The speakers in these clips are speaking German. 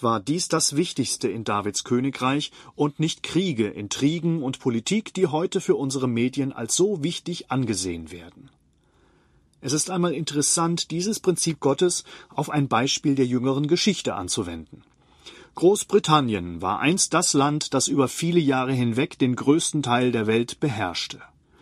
Zunächst war dies das Wichtigste in Davids Königreich und nicht Kriege, Intrigen und Politik, die heute für unsere Medien als so wichtig angesehen werden. Es ist einmal interessant, dieses Prinzip Gottes auf ein Beispiel der jüngeren Geschichte anzuwenden. Großbritannien war einst das Land, das über viele Jahre hinweg den größten Teil der Welt beherrschte.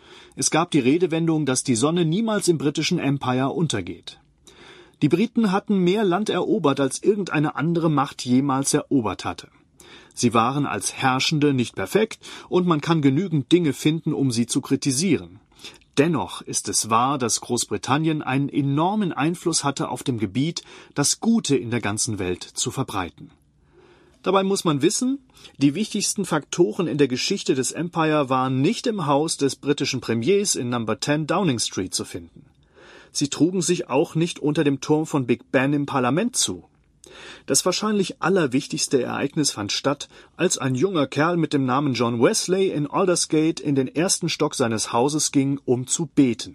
Es gab die Redewendung, dass die Sonne niemals im britischen Empire untergeht. Die Briten hatten mehr Land erobert, als irgendeine andere Macht jemals erobert hatte. Sie waren als Herrschende nicht perfekt und man kann genügend Dinge finden, um sie zu kritisieren. Dennoch ist es wahr, dass Großbritannien einen enormen Einfluss hatte auf dem Gebiet, das Gute in der ganzen Welt zu verbreiten. Dabei muss man wissen, die wichtigsten Faktoren in der Geschichte des Empire waren nicht im Haus des britischen Premiers in Number 10 Downing Street zu finden. Sie trugen sich auch nicht unter dem Turm von Big Ben im Parlament zu. Das wahrscheinlich allerwichtigste Ereignis fand statt, als ein junger Kerl mit dem Namen John Wesley in Aldersgate in den ersten Stock seines Hauses ging, um zu beten.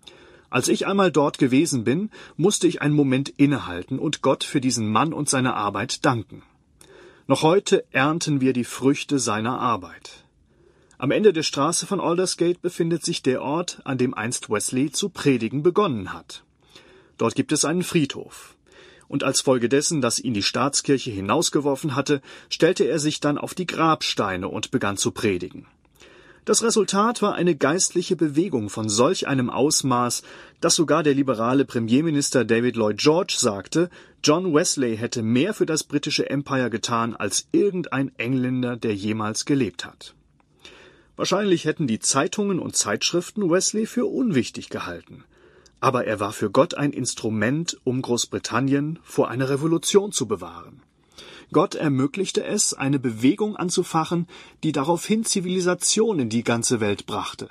Als ich einmal dort gewesen bin, musste ich einen Moment innehalten und Gott für diesen Mann und seine Arbeit danken. Noch heute ernten wir die Früchte seiner Arbeit. Am Ende der Straße von Aldersgate befindet sich der Ort, an dem einst Wesley zu predigen begonnen hat. Dort gibt es einen Friedhof. Und als Folge dessen, dass ihn die Staatskirche hinausgeworfen hatte, stellte er sich dann auf die Grabsteine und begann zu predigen. Das Resultat war eine geistliche Bewegung von solch einem Ausmaß, dass sogar der liberale Premierminister David Lloyd George sagte, John Wesley hätte mehr für das britische Empire getan als irgendein Engländer, der jemals gelebt hat. Wahrscheinlich hätten die Zeitungen und Zeitschriften Wesley für unwichtig gehalten. Aber er war für Gott ein Instrument, um Großbritannien vor einer Revolution zu bewahren. Gott ermöglichte es, eine Bewegung anzufachen, die daraufhin Zivilisation in die ganze Welt brachte.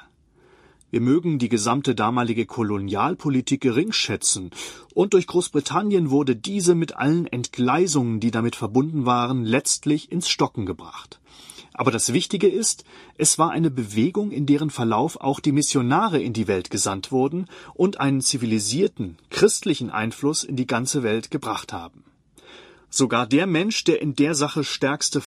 Wir mögen die gesamte damalige Kolonialpolitik geringschätzen, und durch Großbritannien wurde diese mit allen Entgleisungen, die damit verbunden waren, letztlich ins Stocken gebracht. Aber das Wichtige ist, es war eine Bewegung, in deren Verlauf auch die Missionare in die Welt gesandt wurden und einen zivilisierten, christlichen Einfluss in die ganze Welt gebracht haben. Sogar der Mensch, der in der Sache stärkste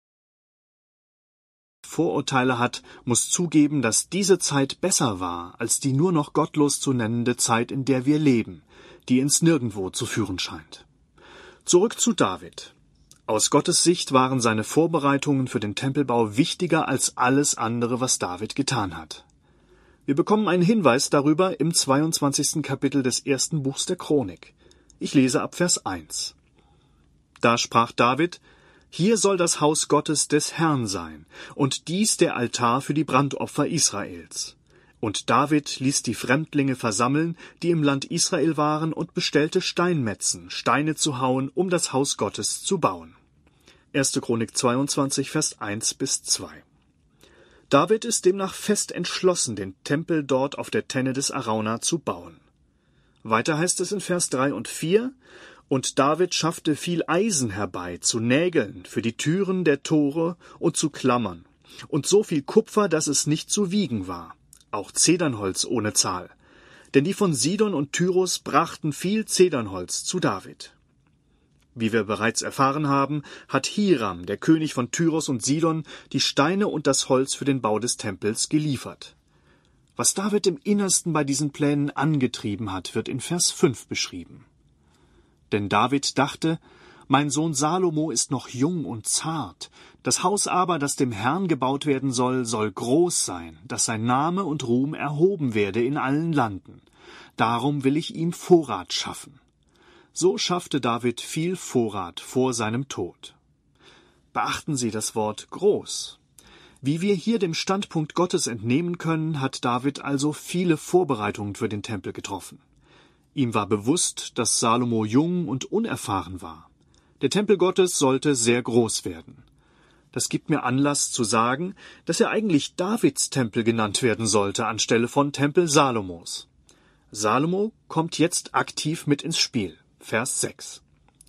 Vorurteile hat, muss zugeben, dass diese Zeit besser war als die nur noch gottlos zu nennende Zeit, in der wir leben, die ins Nirgendwo zu führen scheint. Zurück zu David. Aus Gottes Sicht waren seine Vorbereitungen für den Tempelbau wichtiger als alles andere, was David getan hat. Wir bekommen einen Hinweis darüber im 22. Kapitel des ersten Buchs der Chronik. Ich lese ab Vers 1. Da sprach David: Hier soll das Haus Gottes des Herrn sein, und dies der Altar für die Brandopfer Israels. Und David ließ die Fremdlinge versammeln, die im Land Israel waren, und bestellte Steinmetzen, Steine zu hauen, um das Haus Gottes zu bauen. 1. Chronik 22, Vers 1-2. David ist demnach fest entschlossen, den Tempel dort auf der Tenne des Araunah zu bauen. Weiter heißt es in Vers 3 und 4, und David schaffte viel Eisen herbei, zu Nägeln, für die Türen der Tore und zu Klammern, und so viel Kupfer, dass es nicht zu wiegen war, auch Zedernholz ohne Zahl. Denn die von Sidon und Tyrus brachten viel Zedernholz zu David. Wie wir bereits erfahren haben, hat Hiram, der König von Tyrus und Sidon, die Steine und das Holz für den Bau des Tempels geliefert. Was David im Innersten bei diesen Plänen angetrieben hat, wird in Vers 5 beschrieben. Denn David dachte, mein Sohn Salomo ist noch jung und zart. Das Haus aber, das dem Herrn gebaut werden soll, soll groß sein, dass sein Name und Ruhm erhoben werde in allen Landen. Darum will ich ihm Vorrat schaffen. So schaffte David viel Vorrat vor seinem Tod. Beachten Sie das Wort groß. Wie wir hier dem Standpunkt Gottes entnehmen können, hat David also viele Vorbereitungen für den Tempel getroffen. Ihm war bewusst, dass Salomo jung und unerfahren war. Der Tempel Gottes sollte sehr groß werden. Das gibt mir Anlass zu sagen, dass er eigentlich Davids Tempel genannt werden sollte, anstelle von Tempel Salomos. Salomo kommt jetzt aktiv mit ins Spiel. Vers 6.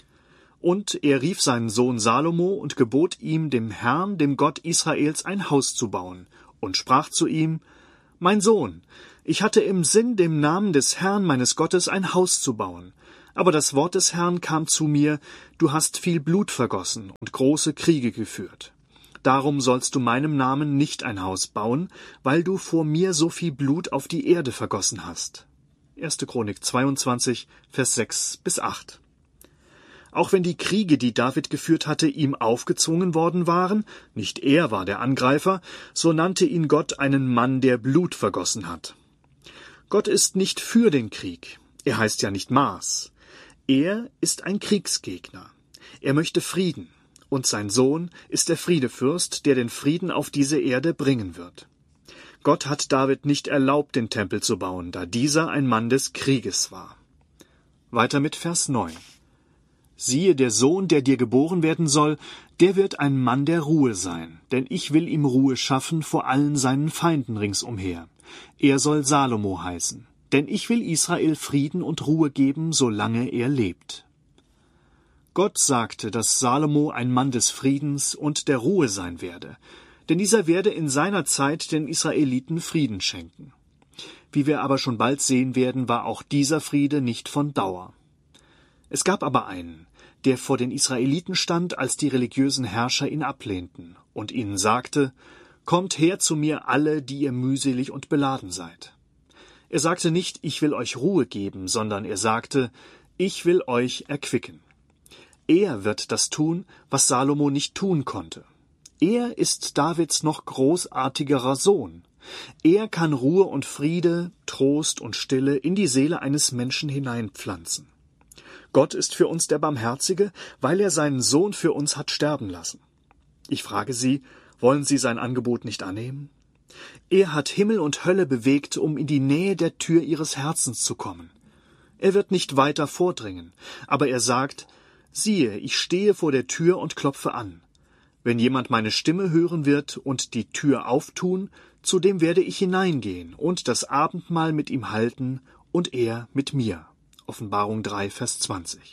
Und er rief seinen Sohn Salomo und gebot ihm, dem Herrn, dem Gott Israels, ein Haus zu bauen, und sprach zu ihm: Mein Sohn, ich hatte im Sinn, dem Namen des Herrn meines Gottes ein Haus zu bauen. Aber das Wort des Herrn kam zu mir: Du hast viel Blut vergossen und große Kriege geführt. Darum sollst du meinem Namen nicht ein Haus bauen, weil du vor mir so viel Blut auf die Erde vergossen hast. 1. Chronik 22, Vers 6-8. Auch wenn die Kriege, die David geführt hatte, ihm aufgezwungen worden waren, nicht er war der Angreifer, so nannte ihn Gott einen Mann, der Blut vergossen hat. Gott ist nicht für den Krieg. Er heißt ja nicht Mars. Er ist ein Kriegsgegner. Er möchte Frieden. Und sein Sohn ist der Friedefürst, der den Frieden auf diese Erde bringen wird. Gott hat David nicht erlaubt, den Tempel zu bauen, da dieser ein Mann des Krieges war. Weiter mit Vers 9. Siehe, der Sohn, der dir geboren werden soll, der wird ein Mann der Ruhe sein, denn ich will ihm Ruhe schaffen vor allen seinen Feinden ringsumher. Er soll Salomo heißen, denn ich will Israel Frieden und Ruhe geben, solange er lebt. Gott sagte, dass Salomo ein Mann des Friedens und der Ruhe sein werde, denn dieser werde in seiner Zeit den Israeliten Frieden schenken. Wie wir aber schon bald sehen werden, war auch dieser Friede nicht von Dauer. Es gab aber einen, der vor den Israeliten stand, als die religiösen Herrscher ihn ablehnten und ihnen sagte: Kommt her zu mir alle, die ihr mühselig und beladen seid. Er sagte nicht: Ich will euch Ruhe geben, sondern er sagte: Ich will euch erquicken. Er wird das tun, was Salomo nicht tun konnte. Er ist Davids noch großartigerer Sohn. Er kann Ruhe und Friede, Trost und Stille in die Seele eines Menschen hineinpflanzen. Gott ist für uns der Barmherzige, weil er seinen Sohn für uns hat sterben lassen. Ich frage Sie, wollen Sie sein Angebot nicht annehmen? Er hat Himmel und Hölle bewegt, um in die Nähe der Tür Ihres Herzens zu kommen. Er wird nicht weiter vordringen, aber er sagt: Siehe, ich stehe vor der Tür und klopfe an. Wenn jemand meine Stimme hören wird und die Tür auftun, zu dem werde ich hineingehen und das Abendmahl mit ihm halten und er mit mir. Offenbarung 3, Vers 20.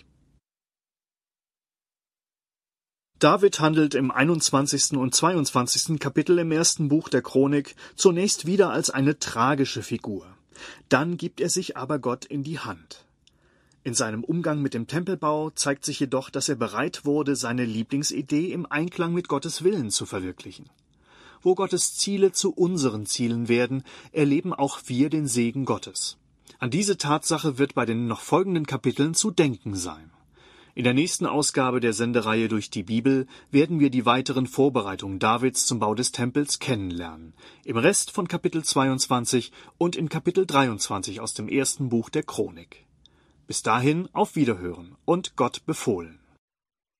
David handelt im 21. und 22. Kapitel im ersten Buch der Chronik zunächst wieder als eine tragische Figur. Dann gibt er sich aber Gott in die Hand. In seinem Umgang mit dem Tempelbau zeigt sich jedoch, dass er bereit wurde, seine Lieblingsidee im Einklang mit Gottes Willen zu verwirklichen. Wo Gottes Ziele zu unseren Zielen werden, erleben auch wir den Segen Gottes. An diese Tatsache wird bei den noch folgenden Kapiteln zu denken sein. In der nächsten Ausgabe der Sendereihe durch die Bibel werden wir die weiteren Vorbereitungen Davids zum Bau des Tempels kennenlernen. Im Rest von Kapitel 22 und in Kapitel 23 aus dem ersten Buch der Chronik. Bis dahin auf Wiederhören und Gott befohlen.